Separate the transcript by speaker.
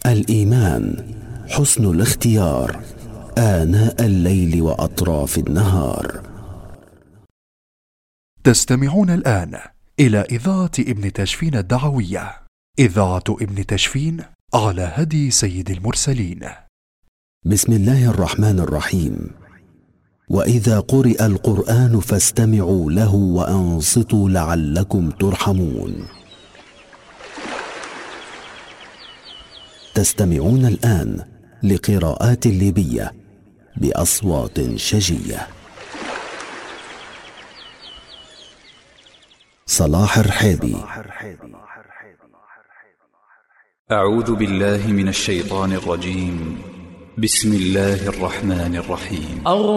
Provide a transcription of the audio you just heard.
Speaker 1: الإيمان حسن الاختيار آناء الليل وأطراف النهار.
Speaker 2: تستمعون الآن إلى إذاعة ابن تشفين الدعوية، إذاعة ابن تشفين على هدي سيد المرسلين.
Speaker 1: بسم الله الرحمن الرحيم. وإذا قرئ القرآن فاستمعوا له وأنصتوا لعلكم ترحمون. تستمعون الآن لقراءات ليبية بأصوات شجية. صلاح الرحيبي.
Speaker 3: أعوذ بالله من الشيطان الرجيم. بسم الله الرحمن الرحيم.